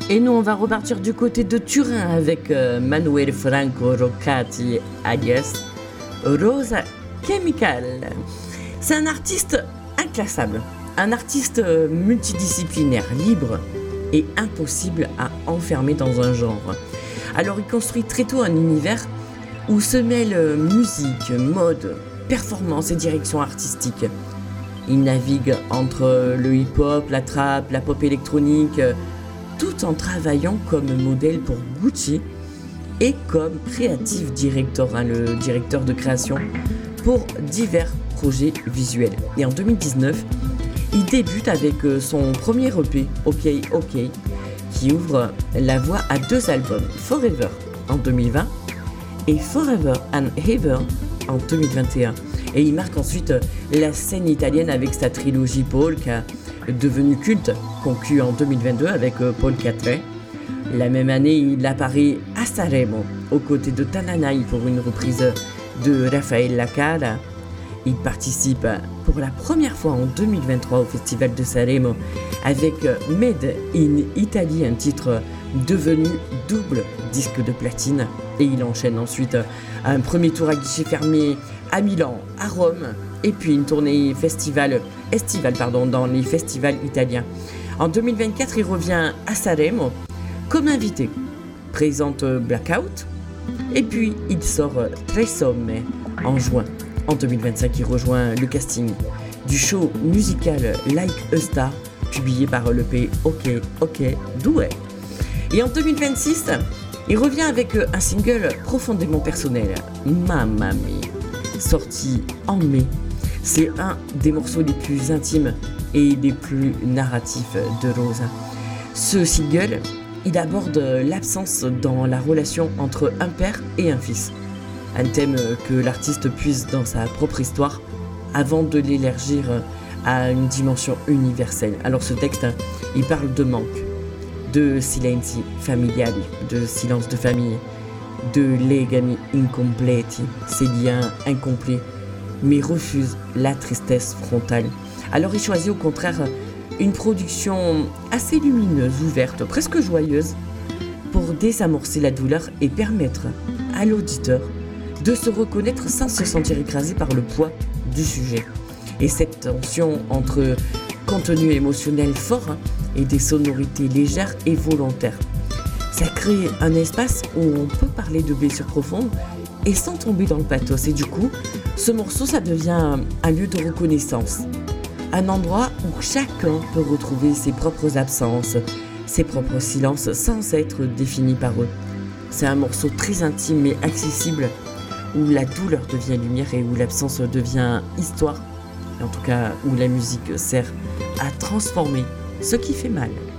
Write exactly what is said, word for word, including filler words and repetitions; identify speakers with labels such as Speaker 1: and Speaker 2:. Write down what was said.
Speaker 1: Et nous, on va repartir du côté de Turin avec euh, Manuel Franco Roccati Agues, Rosa Chemical. C'est un artiste inclassable, un artiste euh, multidisciplinaire, libre et impossible à enfermer dans un genre. Alors il construit très tôt un univers où se mêlent musique, mode, performance et direction artistique. Il navigue entre le hip-hop, la trap, la pop électronique, tout en travaillant comme modèle pour Gucci et comme creative director, hein, le directeur de création pour divers projets visuels. Et en deux mille dix-neuf, il débute avec son premier E P, OK OK, qui ouvre la voie à deux albums, Forever en deux mille vingt et Forever and Ever en deux mille vingt et un. Et il marque ensuite la scène italienne avec sa trilogie polka, devenue culte, conclue en deux mille vingt-deux avec Polka tre. La même année, il apparaît à Sanremo, aux côtés de Tananai pour une reprise de Raffaella Cara. Il participe pour la première fois en deux mille vingt-trois au Festival de Sanremo avec Made in Italy, un titre devenu double disque de platine. Et il enchaîne ensuite un premier tour à guichet fermé à Milan, à Rome, et puis une tournée festival, estivale pardon, dans les festivals italiens. En deux mille vingt-quatre, il revient à Sanremo comme invité, présente Blackout, et puis il sort Tre Somme en juin. En deux mille vingt-cinq, il rejoint le casting du show musical Like a Star, publié par l'E P OK OK Douai. Et en deux mille vingt-six, il revient avec un single profondément personnel, Mamma Mia, sorti en mai. C'est un des morceaux les plus intimes et les plus narratifs de Rosa. Ce single, il aborde l'absence dans la relation entre un père et un fils. Un thème que l'artiste puise dans sa propre histoire avant de l'élargir à une dimension universelle. Alors ce texte, il parle de manque, de silenzi familiali, de silence de famille, de legami incompleti, ces liens incomplets, mais refuse la tristesse frontale. Alors il choisit au contraire une production assez lumineuse, ouverte, presque joyeuse, pour désamorcer la douleur et permettre à l'auditeur de se reconnaître sans se sentir écrasé par le poids du sujet. Et cette tension entre contenu émotionnel fort hein, et des sonorités légères et volontaires, ça crée un espace où on peut parler de blessures profondes et sans tomber dans le pathos. Et du coup, ce morceau, ça devient un lieu de reconnaissance, un endroit où chacun peut retrouver ses propres absences, ses propres silences sans être défini par eux. C'est un morceau très intime mais accessible, où la douleur devient lumière et où l'absence devient histoire, et en tout cas où la musique sert à transformer ce qui fait mal.